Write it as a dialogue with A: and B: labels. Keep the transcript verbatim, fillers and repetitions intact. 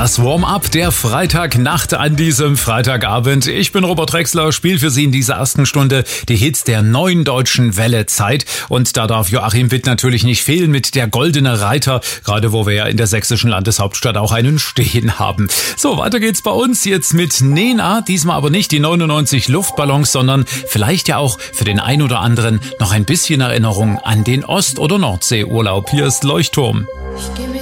A: Das Warm-up der Freitagnacht an diesem Freitagabend. Ich bin Robert Drexler, spiele für Sie in dieser ersten Stunde die Hits der neuen deutschen Welle-Zeit. Und da darf Joachim Witt natürlich nicht fehlen mit der Goldene Reiter, gerade wo wir ja in der sächsischen Landeshauptstadt auch einen stehen haben. So, weiter geht's bei uns jetzt mit Nena. Diesmal aber nicht die neunundneunzig Luftballons, sondern vielleicht ja auch für den ein oder anderen noch ein bisschen Erinnerung an den Ost- oder Nordseeurlaub. Hier ist Leuchtturm.
B: Ich geh mit